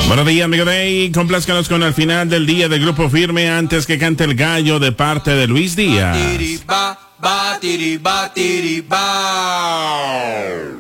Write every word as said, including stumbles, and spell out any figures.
Buenos días, amigo Day. Complázcanos con el final del día del Grupo Firme antes que cante el gallo de parte de Luis Díaz. Batiri, ba, batiri, batiri, ba.